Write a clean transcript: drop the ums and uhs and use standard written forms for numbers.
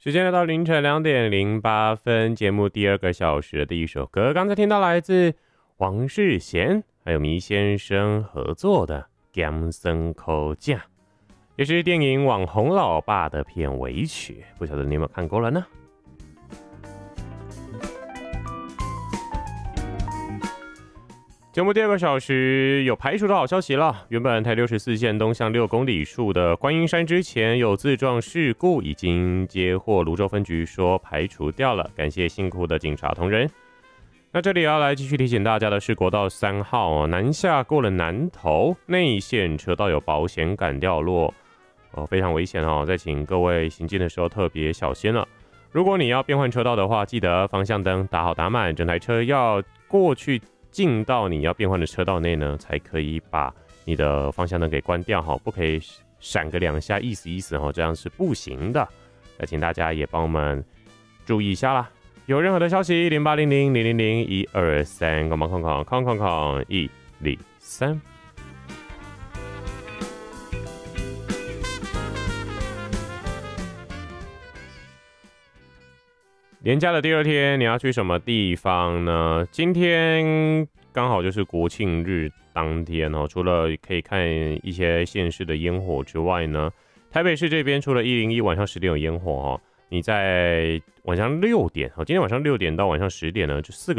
时间来到凌晨2:08，节目第二个小时的第一首歌，刚才听到来自王世贤还有迷先生合作的《咸酸苦酱》，也是电影《网红老爸》的片尾曲，不晓得你有没有看过了呢？节目第二个小时有排除的好消息了。原本台64线东向6公里处的观音山之前有自撞事故，已经接获泸州分局说排除掉了，感谢辛苦的警察同仁。那这里要来继续提醒大家的是，国道3号南下过了南投内线车道有保险杆掉落，非常危险哦，再请各位行进的时候特别小心了。如果你要变换车道的话，记得方向灯打好打满，整台车要过去进到你要变换的车道内呢，才可以把你的方向灯给关掉哈，不可以闪个2下意思意思哈，这样是不行的。那请大家也帮我们注意一下啦。有任何的消息，0800000123，空103。连假的第二天，你要去什么地方呢？今天刚好就是国庆日当天哦，除了可以看一些县市的烟火之外呢，台北市这边除了101晚上10点有烟火哦，你在晚上6点，今天晚上6点到晚上10点呢，就4个